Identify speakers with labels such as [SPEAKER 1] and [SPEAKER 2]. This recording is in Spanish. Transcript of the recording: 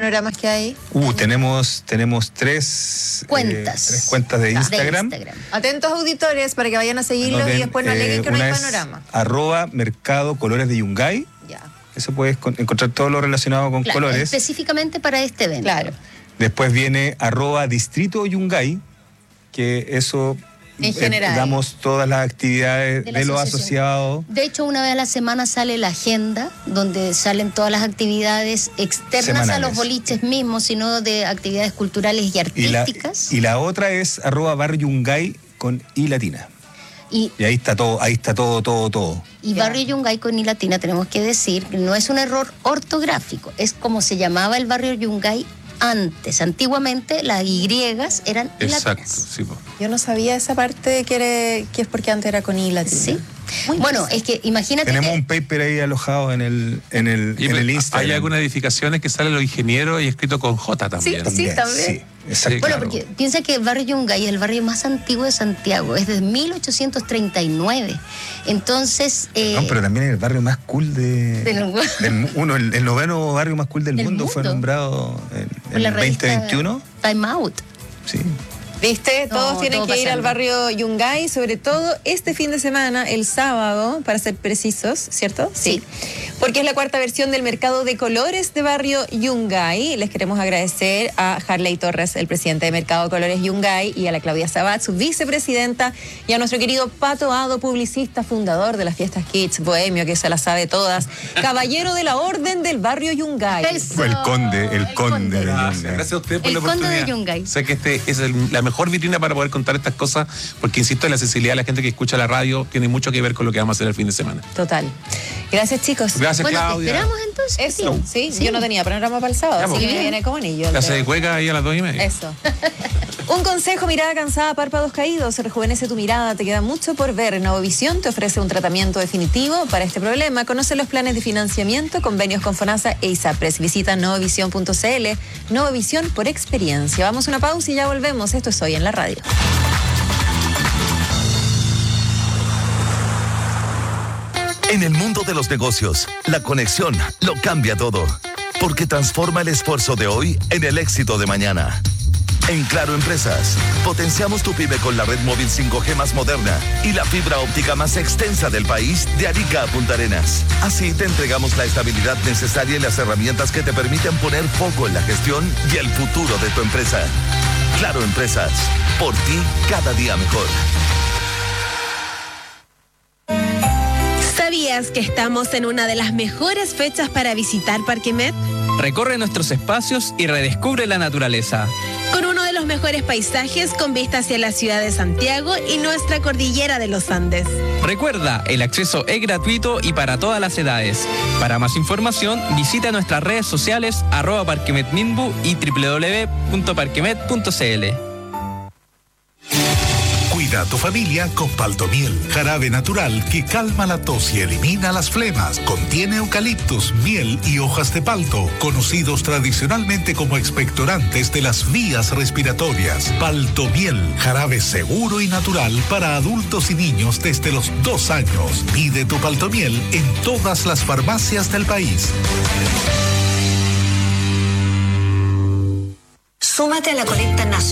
[SPEAKER 1] panoramas que hay?
[SPEAKER 2] Tenemos tres cuentas de Instagram.
[SPEAKER 1] Atentos auditores para que vayan a seguirlos y después no aleguen que no hay panorama.
[SPEAKER 2] @mercado colores de Yungay.
[SPEAKER 1] Ya.
[SPEAKER 2] Eso puedes encontrar todo lo relacionado con colores.
[SPEAKER 3] Específicamente para este evento.
[SPEAKER 1] Claro.
[SPEAKER 2] Después viene @distrito Yungay, que eso...
[SPEAKER 1] En general.
[SPEAKER 2] Damos todas las actividades de los asociados.
[SPEAKER 3] De hecho, una vez a la semana sale la agenda, donde salen todas las actividades externas semanales a los boliches mismos, sino de actividades culturales y artísticas.
[SPEAKER 2] Y la otra es @barrio Yungay con I latina. Y ahí está todo.
[SPEAKER 3] Y Barrio Yungay con I latina, tenemos que decir, no es un error ortográfico, es como se llamaba el Barrio Yungay antes. Antiguamente las Y eran I latinas.
[SPEAKER 4] Exacto, sí.
[SPEAKER 1] Yo no sabía esa parte que es porque antes era con I latina.
[SPEAKER 3] Sí. Bueno, es que imagínate.
[SPEAKER 2] Tenemos un paper ahí alojado en el Instagram.
[SPEAKER 4] Hay algunas edificaciones que salen los ingenieros y escrito con J también.
[SPEAKER 1] Sí, también.
[SPEAKER 2] Sí, exacto.
[SPEAKER 3] Bueno, porque piensa que el Barrio Yungay es el barrio más antiguo de Santiago, es de 1839. Entonces...
[SPEAKER 2] pero también es el barrio más cool el 9º barrio más cool del mundo. Fue nombrado en el 2021.
[SPEAKER 3] Time Out.
[SPEAKER 2] Sí.
[SPEAKER 1] ¿Viste? Todos tienen que ir al barrio Yungay, sobre todo este fin de semana, el sábado, para ser precisos, ¿cierto?
[SPEAKER 3] Sí.
[SPEAKER 1] Porque es la cuarta versión del mercado de colores de barrio Yungay. Les queremos agradecer a Harley Torres, el presidente de Mercado Colores Yungay, y a la Claudia Sabat, su vicepresidenta, y a nuestro querido Pato Ado, publicista, fundador de las fiestas Kids, bohemio, que se las sabe todas, caballero de la orden del barrio Yungay.
[SPEAKER 2] El conde de Yungay.
[SPEAKER 4] Gracias a ustedes por la oportunidad.
[SPEAKER 3] El conde de Yungay.
[SPEAKER 4] Sé que es la mejor vitrina para poder contar estas cosas, porque insisto, la sensibilidad de la gente que escucha la radio tiene mucho que ver con lo que vamos a hacer el fin de semana.
[SPEAKER 1] Total. Gracias, chicos.
[SPEAKER 4] Gracias,
[SPEAKER 3] Bueno,
[SPEAKER 4] Claudia.
[SPEAKER 3] ¿te esperamos entonces?
[SPEAKER 1] Eso, sí. Yo no tenía panorama para el sábado, así que viene como anillo.
[SPEAKER 4] Clase de cueca ahí a las 2:30.
[SPEAKER 1] Eso. Un consejo: mirada cansada, párpados caídos, rejuvenece tu mirada, te queda mucho por ver. Novovisión te ofrece un tratamiento definitivo para este problema. Conoce los planes de financiamiento, convenios con FONASA e ISAPRES. Visita novovision.cl. Novovisión por experiencia. Vamos a una pausa y ya volvemos. Esto es Hoy en la Radio.
[SPEAKER 5] En el mundo de los negocios, la conexión lo cambia todo, porque transforma el esfuerzo de hoy en el éxito de mañana. En Claro Empresas, potenciamos tu pyme con la red móvil 5G más moderna y la fibra óptica más extensa del país, de Arica a Punta Arenas. Así te entregamos la estabilidad necesaria y las herramientas que te permiten poner foco en la gestión y el futuro de tu empresa. Claro Empresas, por ti cada día mejor.
[SPEAKER 6] ¿Sabías que estamos en una de las mejores fechas para visitar Parque Met?
[SPEAKER 7] Recorre nuestros espacios y redescubre la naturaleza.
[SPEAKER 6] Con uno de los mejores paisajes con vista hacia la ciudad de Santiago y nuestra cordillera de los Andes.
[SPEAKER 7] Recuerda, el acceso es gratuito y para todas las edades. Para más información, visita nuestras redes sociales @parquemetminbu y www.parquemet.cl.
[SPEAKER 8] Cuida a tu familia con Paltomiel, jarabe natural que calma la tos y elimina las flemas. Contiene eucaliptus, miel y hojas de palto, conocidos tradicionalmente como expectorantes de las vías respiratorias. Paltomiel, jarabe seguro y natural para adultos y niños desde los 2 años. Pide tu Paltomiel en todas las farmacias del país.
[SPEAKER 9] Súmate a la colecta nacional.